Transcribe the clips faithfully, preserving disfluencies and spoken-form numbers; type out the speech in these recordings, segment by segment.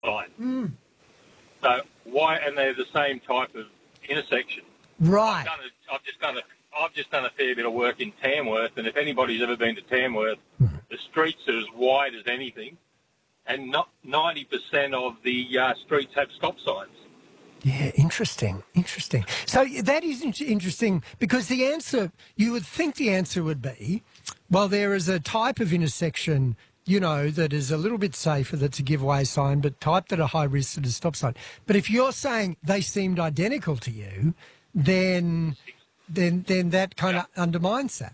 sign. Mm. So why? And they're the same type of intersection. Right. I've, done a, I've just done a. I've just done a fair bit of work in Tamworth, and if anybody's ever been to Tamworth, mm. the streets are as wide as anything, and not ninety percent of the uh, streets have stop signs. Yeah, interesting, interesting. So that is in- interesting because the answer, you would think the answer would be, well, there is a type of intersection, you know, that is a little bit safer, that's a giveaway sign, but type that are high risk that is stop sign. But if you're saying they seemed identical to you, then then then that kind of yeah. undermines that.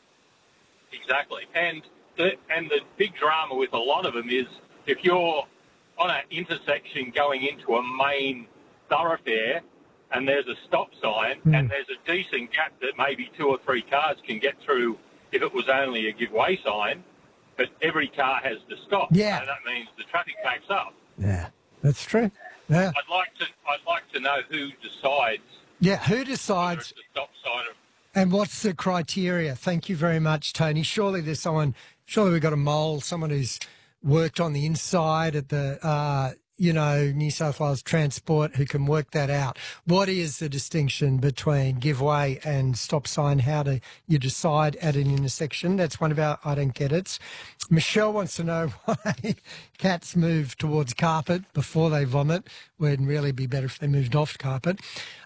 Exactly. And the, and the big drama with a lot of them is if you're on an intersection going into a main thoroughfare and there's a stop sign mm. and there's a decent gap that maybe two or three cars can get through if it was only a giveaway sign, but every car has to stop. Yeah. So that means the traffic backs up. Yeah, that's true. Yeah. I'd like to I'd like to know who decides. Yeah, who decides the stop sign of, and what's the criteria? Thank you very much, Tony. Surely there's someone, surely we've got a mole, someone who's worked on the inside at the uh you know, New South Wales Transport who can work that out. What is the distinction between giveaway and stop sign? How do you decide at an intersection? That's one of our I don't get it. Michelle wants to know why cats move towards carpet before they vomit. Would really be better if they moved off carpet.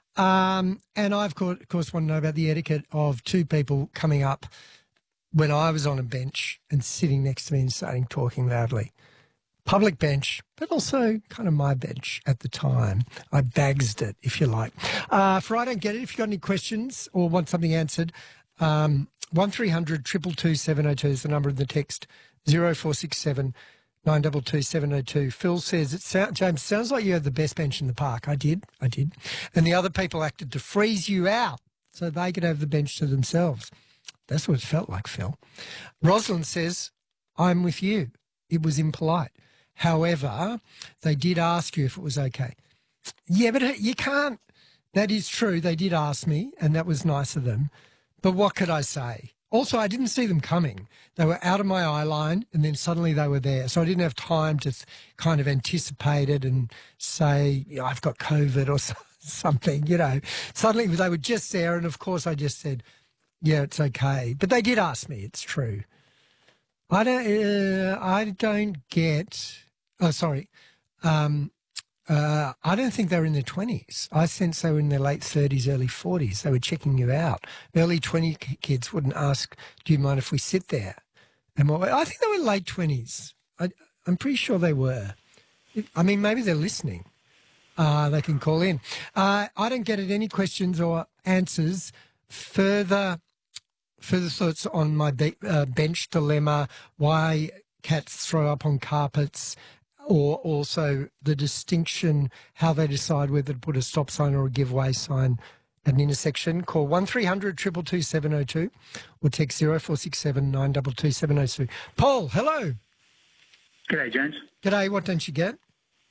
Um, and I, of course, of course, want to know about the etiquette of two people coming up when I was on a bench and sitting next to me and starting talking loudly. Public bench, but also kind of my bench at the time. I bagsed it, if you like. Uh, for I Don't Get It, if you've got any questions or want something answered, um, one three hundred two two two seven oh two is the number of the text, zero four six seven nine two two seven oh two. Phil says, it sound, James, sounds like you had the best bench in the park. I did, I did. And the other people acted to freeze you out so they could have the bench to themselves. That's what it felt like, Phil. Rosalind says, I'm with you. It was impolite. However, they did ask you if it was okay. Yeah, but you can't. That is true. They did ask me, and that was nice of them. But what could I say? Also, I didn't see them coming. They were out of my eye line, and then suddenly they were there. So I didn't have time to kind of anticipate it and say, you know, I've got COVID or something, you know. Suddenly they were just there, and of course I just said, yeah, it's okay. But they did ask me. It's true. I don't. Uh, I don't get. Oh, sorry. Um, uh, I don't think they were in their twenties. I sense they were in their late thirties, early forties. They were checking you out. Early twenty kids wouldn't ask, "Do you mind if we sit there?" And what, I think they were late twenties. I, I'm pretty sure they were. I mean, maybe they're listening. Uh, they can call in. Uh, I don't get it. Any questions or answers? Further. Further thoughts on my be- uh, bench dilemma, why cats throw up on carpets, or also the distinction, how they decide whether to put a stop sign or a giveaway sign at an intersection. Call one three hundred two two two seven oh two or text zero four six seven nine two two seven oh two. Paul, hello. G'day, James. G'day, what don't you get?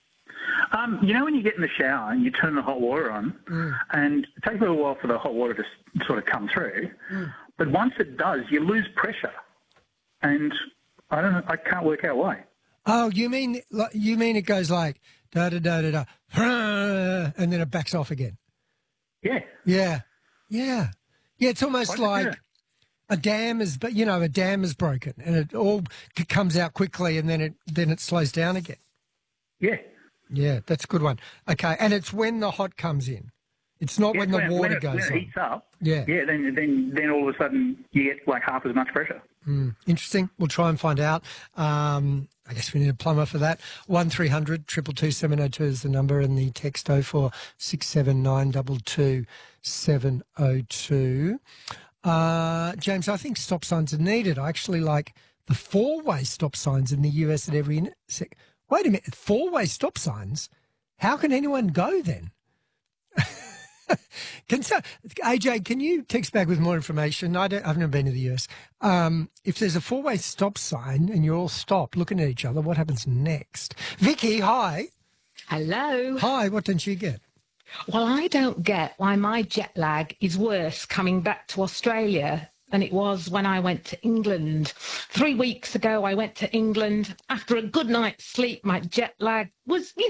Um, you know when you get in the shower and you turn the hot water on mm. and it takes a little while for the hot water to sort of come through, mm. but once it does, you lose pressure. And I don't know, I can't work out why. Oh, you mean you mean it goes like da da da da da, and then it backs off again? Yeah. Yeah. Yeah. Yeah, it's almost Why like a dam is, but you know, a dam is broken and it all c- comes out quickly and then it then it slows down again. Yeah. Yeah, that's a good one. Okay, and it's when the hot comes in. It's not yeah, when the when, water when it, goes when it on. heats up. Yeah. Yeah, then, then, then all of a sudden you get like half as much pressure. Mm, interesting. We'll try and find out. Um, I guess we need a plumber for that. one three hundred two two two seven oh two is the number and the text oh four six seven nine two two seven oh two. Uh, James, I think stop signs are needed. I actually like the four-way stop signs in the U S at every intersect. Wait a minute, four-way stop signs? How can anyone go then? Can so, A J, can you text back with more information? I don't, I've never been to the U S. Um, if there's a four-way stop sign and you're all stopped looking at each other, what happens next? Vicky, hi. Hello. Hi, what don't you get? Well, I don't get why my jet lag is worse coming back to Australia than it was when I went to England. Three weeks ago, I went to England. After a good night's sleep, my jet lag was, you